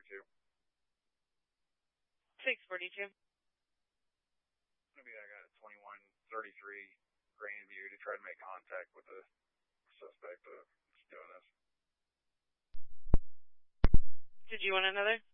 642. Going to be that guy at 2133 Grandview to try to make contact with the suspect that's doing this. Did you want another?